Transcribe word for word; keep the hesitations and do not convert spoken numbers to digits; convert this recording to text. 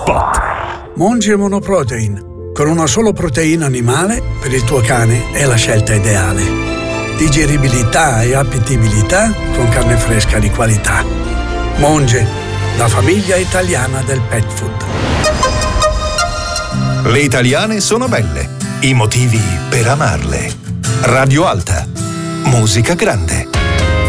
Spot. Monge Monoprotein. Con una sola proteina animale, per il tuo cane è la scelta ideale. Digeribilità e appetibilità con carne fresca di qualità. Monge, la famiglia italiana del pet food. Le italiane sono belle. I motivi per amarle. Radio Alta. Musica grande.